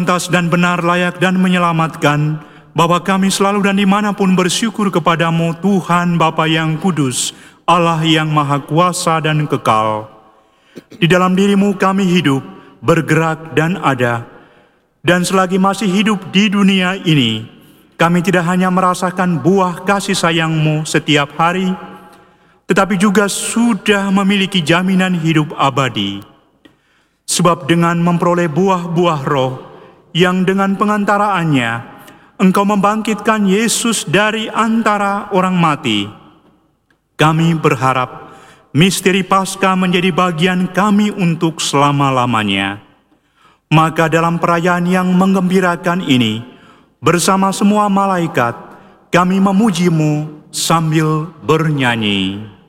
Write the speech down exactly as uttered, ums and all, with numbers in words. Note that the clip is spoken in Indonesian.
pantas dan benar, layak dan menyelamatkan, bahwa kami selalu dan dimanapun bersyukur kepadamu, Tuhan Bapa yang kudus, Allah yang maha kuasa dan kekal. Di dalam dirimu kami hidup, bergerak dan ada. Dan selagi masih hidup di dunia ini, kami tidak hanya merasakan buah kasih sayang-Mu setiap hari, tetapi juga sudah memiliki jaminan hidup abadi. Sebab dengan memperoleh buah-buah roh, yang dengan pengantaraannya Engkau membangkitkan Yesus dari antara orang mati, kami berharap misteri Paskah menjadi bagian kami untuk selama-lamanya. Maka dalam perayaan yang menggembirakan ini, bersama semua malaikat, kami memuji-Mu sambil bernyanyi.